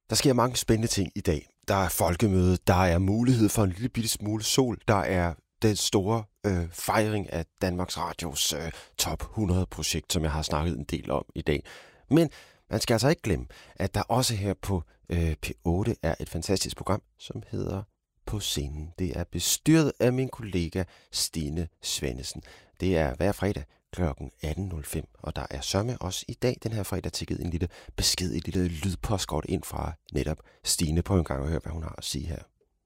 Der sker mange spændende ting i dag. Der er folkemøde, der er mulighed for en lille bitte smule sol, der er den store fejring af Danmarks Radios top 100-projekt, som jeg har snakket en del om i dag. Men man skal altså ikke glemme, at der også her på P8 er et fantastisk program, som hedder På Scenen. Det er bestyret af min kollega Stine Svendesen. Det er hver fredag kl. 18.05, og der er sørme også i dag, den her fredag, tikket en lille besked, et lille lydpostkort ind fra netop Stine på en gang og høre, hvad hun har at sige her.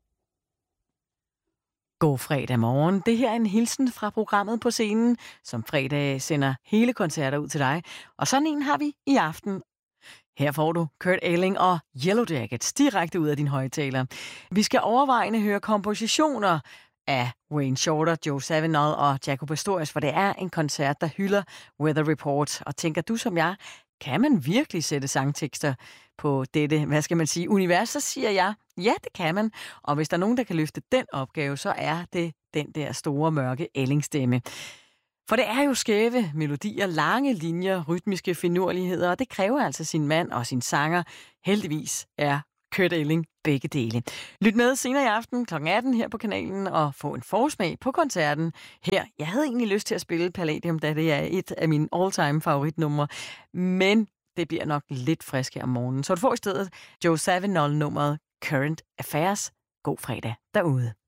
God fredag morgen. Det her er en hilsen fra programmet På Scenen, som fredag sender hele koncerter ud til dig. Og sådan en har vi i aften. Her får du Kurt Elling og Yellow Jackets direkte ud af din højttaler. Vi skal overvejende høre kompositioner af Wayne Shorter, Joe Zawinul og Jaco Pastorius, for det er en koncert, der hylder Weather Report. Og tænker du som jeg, kan man virkelig sætte sangtekster på dette, univers? Så siger jeg, ja, det kan man. Og hvis der er nogen, der kan løfte den opgave, så er det den der store, mørke Elling-stemme. For det er jo skæve melodier, lange linjer, rytmiske finurligheder, og det kræver altså sin mand og sin sanger. Heldigvis er Kurt Elling begge dele. Lyt med senere i aften kl. 18 her på kanalen og få en forsmag på koncerten her. Jeg havde egentlig lyst til at spille Palladium, da det er et af mine all-time favoritnumre, men det bliver nok lidt frisk her om morgenen. Så du får i stedet Joe Zawinul nummeret Current Affairs. God fredag derude.